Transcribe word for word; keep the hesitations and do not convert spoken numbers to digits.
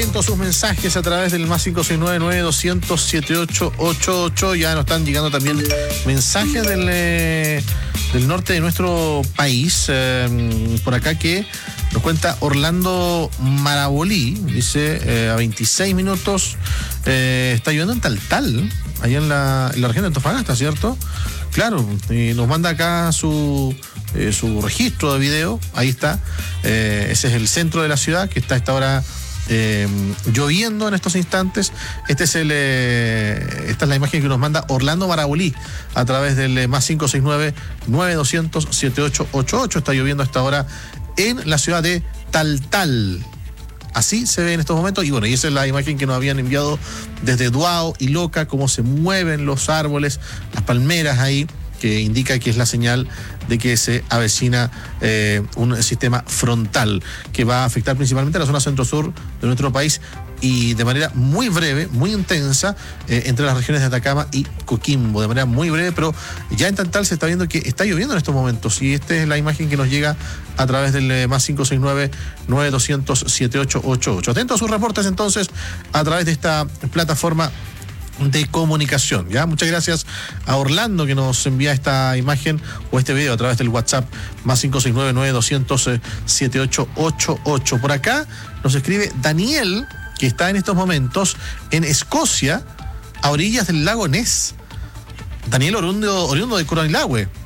atentos a sus mensajes a través del más cinco seis nueve, nueve dos cero cero, siete ocho ocho ocho. Ya nos están llegando también mensajes del, eh, del norte de nuestro país. Eh, por acá que nos cuenta Orlando Marabolí. Dice, eh, a veintiséis minutos, eh, está lloviendo en Taltal, allá en la, en la región de Antofagasta, ¿cierto? Claro, y nos manda acá su... Eh, su registro de video, ahí está, eh, ese es el centro de la ciudad que está a esta hora eh, lloviendo en estos instantes. Este es el eh, esta es la imagen que nos manda Orlando Marabolí a través del eh, más cinco seis nueve, nueve dos cero cero, siete ocho ocho ocho. Está lloviendo a esta hora en la ciudad de Taltal. Así se ve en estos momentos, y bueno, y esa es la imagen que nos habían enviado desde Duao y Loca, cómo se mueven los árboles, las palmeras ahí, que indica que es la señal de que se avecina eh, un sistema frontal que va a afectar principalmente a la zona centro-sur de nuestro país y de manera muy breve, muy intensa, eh, entre las regiones de Atacama y Coquimbo, de manera muy breve, pero ya en Taltal se está viendo que está lloviendo en estos momentos, y esta es la imagen que nos llega a través del eh, más cinco seis nueve, nueve dos cero cero, siete ocho ocho ocho. Atentos a sus reportes entonces a través de esta plataforma de comunicación. Ya, muchas gracias a Orlando que nos envía esta imagen o este video a través del WhatsApp más cinco seis nueve, nueve dos cero cero, siete ocho ocho ocho. Por acá nos escribe Daniel, que está en estos momentos en Escocia, a orillas del lago Ness. Daniel oriundo, oriundo de Coronilagüe.